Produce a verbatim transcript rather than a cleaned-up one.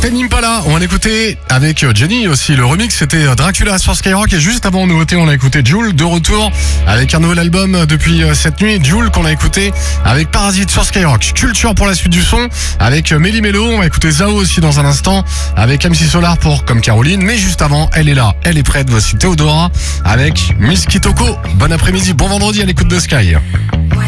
Tame Impala, on va l'écouter avec Jenny aussi. Le remix c'était Dracula sur Skyrock et juste avant en nouveauté on a écouté Jul de retour avec un nouvel album depuis cette nuit. Jul qu'on a écouté avec Parasite sur Skyrock. Culture pour la suite du son avec Méli Mélo. On va écouter Zao aussi dans un instant avec M C Solar pour Comme Caroline. Mais juste avant, elle est là, elle est prête. Voici Théodora avec Miss Kitoko. Bon après-midi, bon vendredi à l'écoute de Sky.